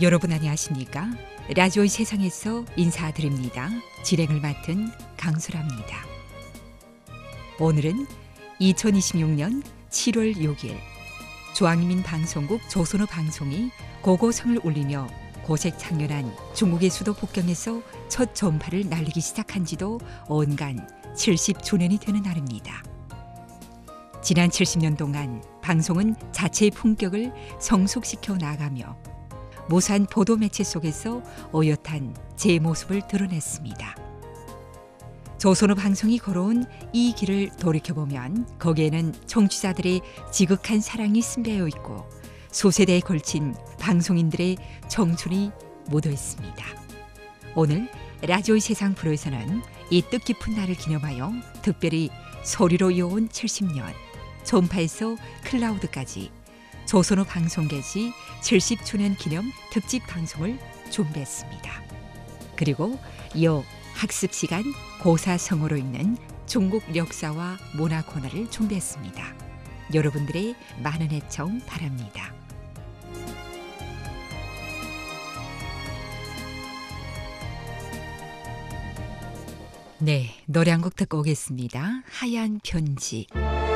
여러분 안녕하십니까? 라디오의 세상에서 인사드립니다. 진행을 맡은 강수라입니다. 오늘은 2026년 7월 6일 중앙인민 방송국 조선어 방송이 고고성을 울리며 고색 창렬한 중국의 수도 북경에서 첫 전파를 날리기 시작한 지도 온간 70주년이 되는 날입니다. 지난 70년 동안 방송은 자체의 품격을 성숙시켜 나가며 무수한 보도 매체 속에서 어엿한 제 모습을 드러냈습니다. 조선어 방송이 걸어온 이 길을 돌이켜보면 거기에는 청취자들의 지극한 사랑이 숨겨져 있고 수세대에 걸친 방송인들의 청춘이 묻어 있습니다. 오늘 라디오의 세상 프로에서는 이 뜻깊은 날을 기념하여 특별히 소리로 이어온 70년, 전파에서 클라우드까지 조선어 방송 개시 70주년 기념 특집 방송을 준비했습니다. 그리고 이어 학습 시간 고사성어로 읽는 중국 역사와 문화 코너를 준비했습니다. 여러분들의 많은 애청 바랍니다. 네, 노래 한 곡 듣고 오겠습니다. 하얀 편지.